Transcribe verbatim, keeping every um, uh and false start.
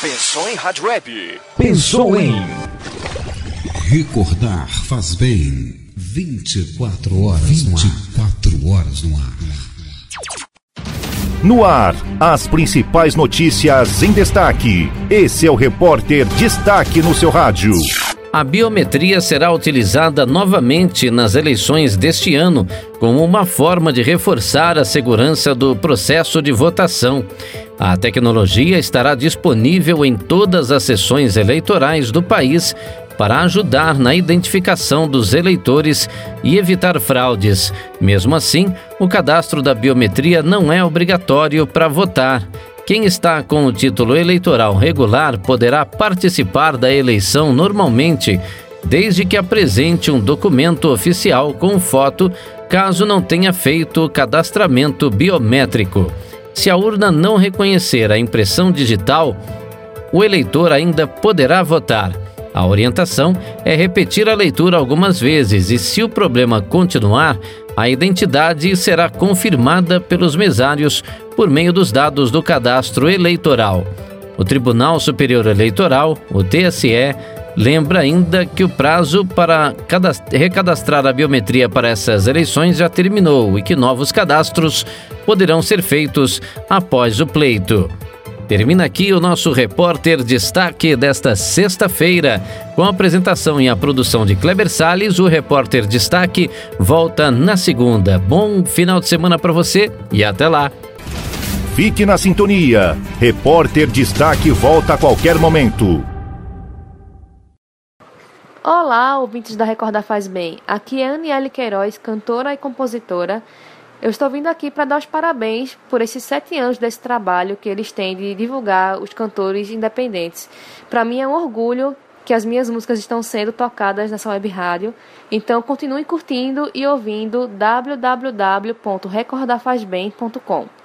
Pensou em rádio web? Pensou em Recordar Faz Bem. vinte e quatro horas vinte e quatro horas no ar. No ar, as principais notícias em destaque. Esse é o Repórter Destaque no seu rádio. A biometria será utilizada novamente nas eleições deste ano, como uma forma de reforçar a segurança do processo de votação. A tecnologia estará disponível em todas as sessões eleitorais do país para ajudar na identificação dos eleitores e evitar fraudes. Mesmo assim, o cadastro da biometria não é obrigatório para votar. Quem está com o título eleitoral regular poderá participar da eleição normalmente, desde que apresente um documento oficial com foto, caso não tenha feito o cadastramento biométrico. Se a urna não reconhecer a impressão digital, o eleitor ainda poderá votar. A orientação é repetir a leitura algumas vezes e, se o problema continuar, a identidade será confirmada pelos mesários por meio dos dados do cadastro eleitoral. O Tribunal Superior Eleitoral, o T S E, lembra ainda que o prazo para recadastrar a biometria para essas eleições já terminou e que novos cadastros poderão ser feitos após o pleito. Termina aqui o nosso Repórter Destaque desta sexta-feira. Com a apresentação e a produção de Kleber Salles, o Repórter Destaque volta na segunda. Bom final de semana para você e até lá. Fique na sintonia. Repórter Destaque volta a qualquer momento. Olá, ouvintes da Recordar Faz Bem. Aqui é Aniele Queiroz, cantora e compositora. Eu estou vindo aqui para dar os parabéns por esses sete anos desse trabalho que eles têm de divulgar os cantores independentes. Para mim é um orgulho que as minhas músicas estão sendo tocadas nessa web rádio. Então continue curtindo e ouvindo w w w ponto recordar faz bem ponto com.